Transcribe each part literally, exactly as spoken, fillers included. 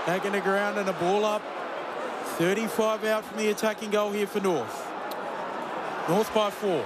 taking the ground and a ball up. thirty-five out from the attacking goal here for North. North by four.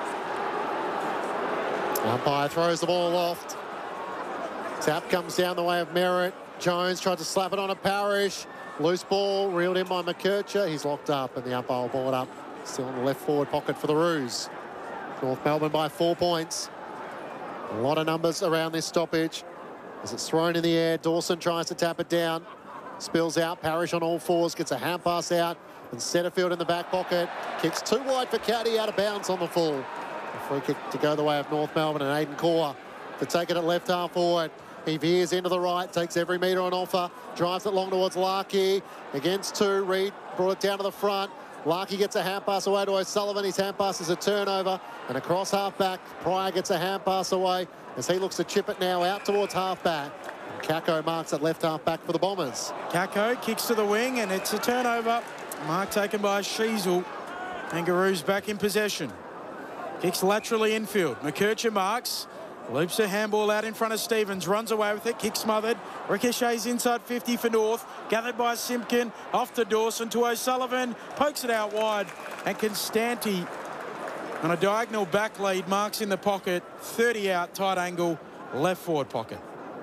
Umpire throws the ball aloft. Tap comes down the way of Merritt. Jones tried to slap it on a Parrish. Loose ball reeled in by McKercher. He's locked up and the umpire will ball it up. Still in the left forward pocket for the Roos. North Melbourne by four points. A lot of numbers around this stoppage. As it's thrown in the air, Dawson tries to tap it down. Spills out, Parrish on all fours, gets a hand pass out. And Setterfield in the back pocket. Kicks too wide for Caddy, out of bounds on the full. A free kick to go the way of North Melbourne, and Aidan Corr to take it at left half forward. He veers into the right, takes every metre on offer, drives it long towards Larkey. Against two, Reid brought it down to the front. Larkey gets a hand pass away to O'Sullivan. His hand pass is a turnover. And across half-back, Pryor gets a hand pass away as he looks to chip it now out towards half-back. And Kako marks at left half-back for the Bombers. Kako kicks to the wing and it's a turnover. Mark taken by Sheasel. Kangaroos back in possession. Kicks laterally infield. McKercher marks. Loops a handball out in front of Stevens. Runs away with it. Kick smothered. Ricochets inside fifty for North. Gathered by Simpkin. Off to Dawson to O'Sullivan. Pokes it out wide. And Constanti on a diagonal back lead. Marks in the pocket. thirty out. Tight angle. Left forward pocket.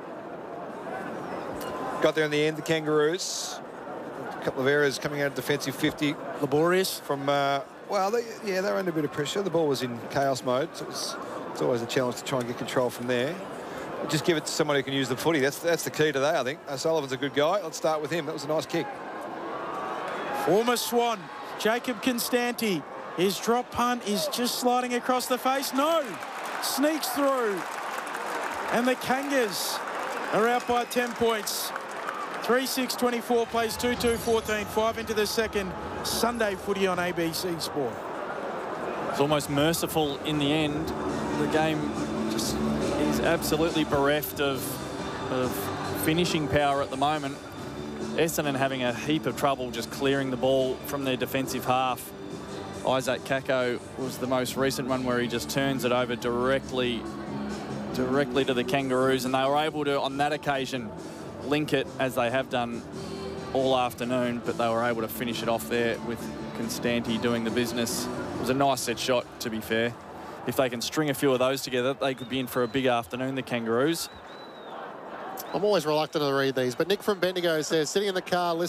Got there in the end, the Kangaroos. A couple of errors coming out of defensive fifty. Laborious. From, uh, well, they, yeah, they were under a bit of pressure. The ball was in chaos mode, so it was, it's always a challenge to try and get control from there. But just give it to someone who can use the footy. That's that's the key today, I think. O'Sullivan's a good guy. Let's start with him. That was a nice kick. Former Swan, Jacob Constanti. His drop punt is just sliding across the face. No! Sneaks through. And the Kangas are out by ten points. three six twenty-four plays two two fourteen. Five into the second. Sunday footy on A B C Sport. It's almost merciful in the end. The game just is absolutely bereft of, of finishing power at the moment. Essendon having a heap of trouble just clearing the ball from their defensive half. Isaac Kako was the most recent one where he just turns it over directly, directly to the Kangaroos, and they were able to, on that occasion, link it as they have done all afternoon, but they were able to finish it off there with Constanti doing the business. It was a nice set shot, to be fair. If they can string a few of those together, they could be in for a big afternoon, the Kangaroos. I'm always reluctant to read these, but Nick from Bendigo says, sitting in the car listening